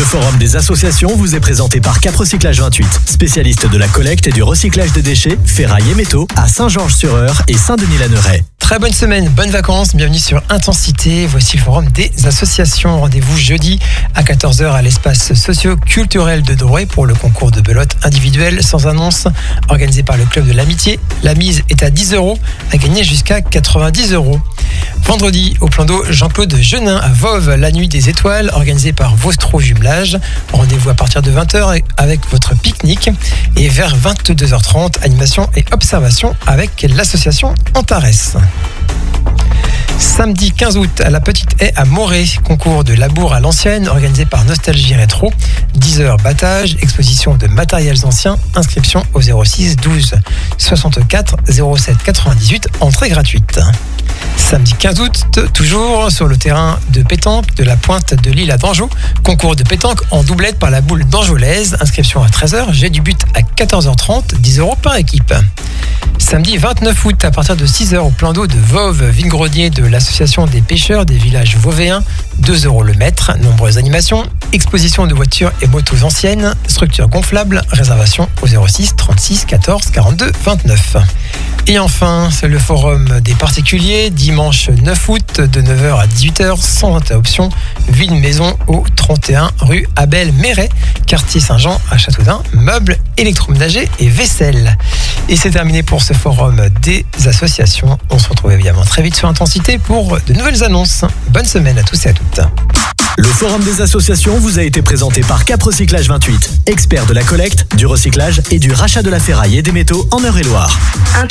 forum des associations vous est présenté par Cap Recyclage 28, spécialiste de la collecte et du recyclage des déchets, ferraille et métaux à Saint-Georges-sur-Eure et Saint-Denis-la-Neuraie. Très bonne semaine, bonnes vacances, bienvenue sur Intensité. Voici le forum des associations. Rendez-vous jeudi à 14h à l'espace socio-culturel de Doré pour le concours de belote individuel sans annonce organisé par le club de l'amitié. La mise est à 10 € à gagner jusqu'à 90 €. Vendredi, au plan d'eau Jean-Claude Genin à Voves, la nuit des étoiles organisée par Vostro Jumelage. Rendez-vous à partir de 20h avec votre pique-nique et vers 22h30, animation et observation avec l'association Antares. Samedi 15 août à la Petite Haie à Morée, concours de labour à l'ancienne organisé par Nostalgie Rétro. 10 heures battage, exposition de matériels anciens, inscription au 06 12 64 07 98, entrée gratuite. Samedi 15 août, toujours sur le terrain de pétanque de la Pointe de l'Île à Dangeau, concours de pétanque en doublette par la boule d'Angeolaise, inscription à 13h, jet du but à 14h30, 10 € par équipe. Samedi 29 août, à partir de 6h au plan d'eau de Voves, Vingrodier de l'association des pêcheurs des villages vauvéens, 2 € le mètre, nombreuses animations, exposition de voitures et motos anciennes, structure gonflable, réservation au 06 36 14 42 29. Et enfin, c'est le forum des particuliers, dimanche 9 août de 9h à 18h, sans interruption, ville maison au 31 rue Abel Méret, quartier Saint-Jean à Châteaudun, meubles, électroménagers et vaisselle. Et c'est terminé pour ce forum des associations. On se retrouve évidemment très vite sur Intensité pour de nouvelles annonces. Bonne semaine à tous et à toutes. Le forum des associations vous a été présenté par Cap Recyclage 28, expert de la collecte, du recyclage et du rachat de la ferraille et des métaux en Eure-et-Loire.